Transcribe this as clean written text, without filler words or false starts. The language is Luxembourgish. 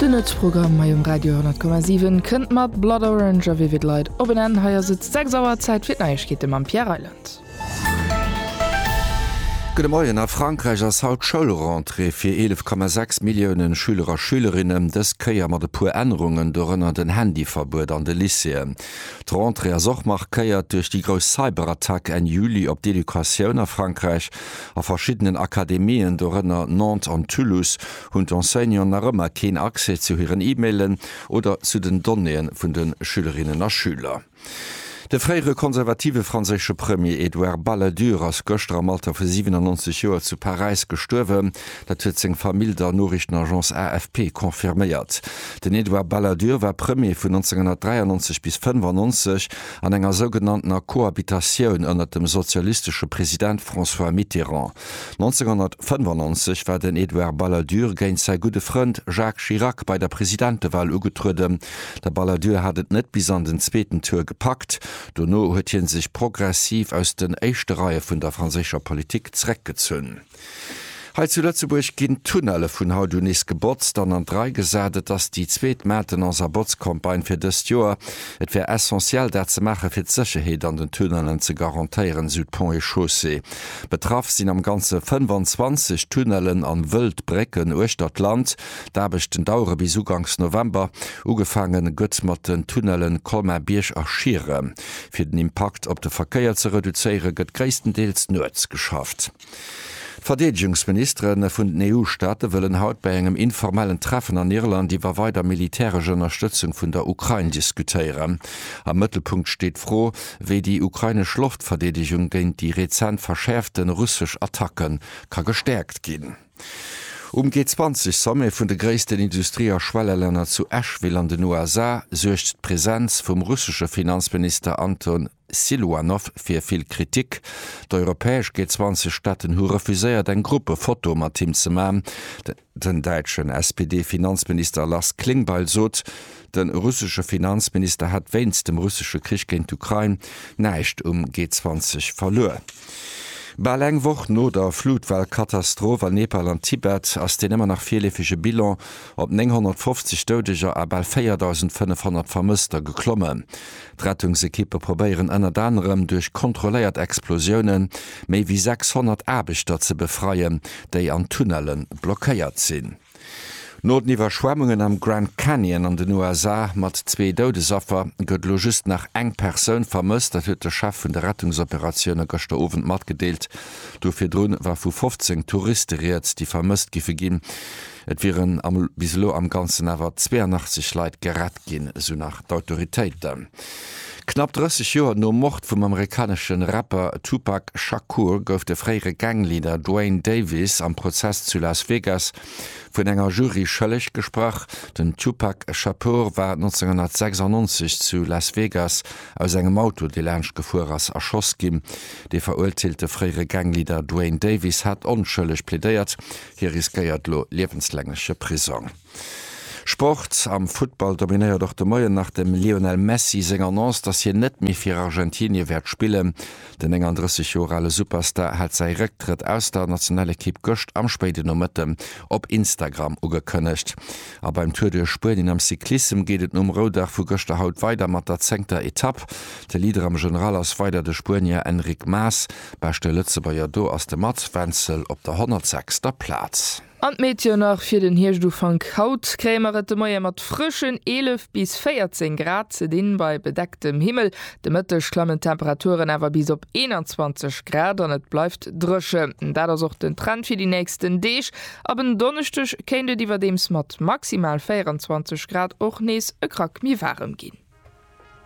De Nutzprogramm mai Radio 10,7 kënnt mat Blood Orange wie wit Leiit op en haier sitzt 6 Sauer Zeit fir Neichkete am Pierre Island. Gute Morgen nach Frankreich als haut Schulrentrée fir 11,6 Millionen Schüler a Schülerinnen des Käier mat de pur Änderungen dorënner den Handyverbot an de Lyceen. D'Rentrée soch macht Käiert durch die gross Cyberattack en Juli op d'Edukaioun a Frankreich a verschiedenen Akademien dorënner Nantes an Toulouse hun Enseignant nach ëmmer keen Akse zu hireieren E-Mailen oder zu den Donnneen vun den Schülerinnen a Schüler. De fréiere konservative franzésche Premier Edouard Balladur ass Göstra am Alter vu 97 Joer zu Paris gestuerwen, dat huet seg Famill der Norrichtenagence AFP konfirméiert. Den Edouard Balladur war Premier vun 1993 bis 1995 an enger sogenannter Kohabitatioun ënner dem sozialistische Präsident François Mitterrand. 1995 war den Edouard Balladur géint sei gute Freund Jacques Chirac bei der Präsidentewahl ugetruden. Der Balladur hat et net bis an den zweeten Tour gepackt. Donno huet hien sich progressiv aus den éischte Reihe vun der franzécher Politik zreckgezünn. Heit zu Lützeburg ginn Tunnelle vun Haudunis gebotzt an an 3 gesädet, dats die zweet Mäten an Sabotskampagne fir dës Joer et wär essentiell dat ze mache fir d'Sicherheet an den Tunnelen ze garantiieren Südpont e Chaussee. Betraff sinn am ganze 25 Tunnelen an Wëldbrecken oech dat Land, dabecht den Daure bis ugangs November ugefangen gëtt mat den Tunnelen Kolmer-Biersch a Schiere. Fir den Impact op de Verkeier ze reduzéiere gëtt gréistendeels Nuets geschafft. Verdedigungsministerinnen vun den EU-Staate wëllen haut bei engem informellen Treffen an Irland iwwer weiter militärsche Unterstützung vun der Ukraine diskutieren. Am Mittelpunkt steht froh, wie die ukrainische Luftverteidigung gegen die rezent verschärften russisch Attacken kann gestärkt gehen. G20-Somme vun de gréissten Industrie- a Schwelleländer zu Asheville an den USA sucht d'Präsenz vum russische Finanzminister Anton Siluanov fir viel Kritik. D'europäesch G20-Staaten hu refuséiert eng Gruppe Foto mat Team ze machen. Den deitschen SPD-Finanzminister Lars Klingbeil sot, den russische Finanzminister hat wéinst dem russische Krieg gegen Ukraine neicht G20 verlor. Bei eng woch no der Flutwellkatastrophe an Nepal an Tibet ass den immer nach vielefische Bilan op 950 Todeger a bei 4.500 Vermisster geklommen. Rettungsekippe probéieren ënner anderem durch kontrolliert Explosionen méi wie 600 Abichter ze befreien, déi an Tunnelen blockéiert sinn. Notniwerschwemmungen am Grand Canyon an den USA mat 2 Dodesaffer gëtt lo just nach eng Persoun vermësst, dat huet der Chef vun der Rettungsoperationune gochte Ofent mat gedeelt. Dofir drun war vu 15 Touristeiert, die vermësst gife ginn. Et viren bislo am ganzen awer 82 Leiit gerett ginn, so nach d'Autoritéiten. Knapp 30 Joer no Mord vum amerikanischen Rapper Tupac Shakur gouf de fréiere Ganglieder Dwayne Davis am Prozess zu Las Vegas vun enger Jury schëlleg gesprach. Den Tupac Shakur war 1996 zu Las Vegas aus engem Auto de Lärsch gefuer ass erschoss ginn. De verurteilte fréiere Ganglieder Dwayne Davis hat onschëlleg plädéiert, hier riskeiert lo lebenslängesche Prison. Sport am Football dominéiert doch de Moien nach dem Lionel Messi seg Annonce, dats hi net méi fir Argentinië werd spielen. Den 31-jorale Superstar hat sei Rücktritt aus der nationale Kipp gocht am Spéide no Mëtten op Instagram ugekënnecht. A beim Tour de Spurien am Cyklism gehtet Rodach vu Göchte haut weiter mat der 10. Etapp. De Lieder am General ass weiter de Spurnier Enric Maas beichte Lützebauer do ass dem Matzwenzel op der 106. Platz. An Mädchen nach fir den Hirschdufang Haut krämeret de Moier mat frischen 11 bis 14 Grad zedin bei bedecktem Himmel. De mëttech klammen Temperaturen awer bis op 21 Grad an et bleifft drësche. Da das auch den Trend fir die nächsten Deeg, aber donnechtech kennt iwwer dems mat maximal 24 Grad och nees e krack mi warm ginn.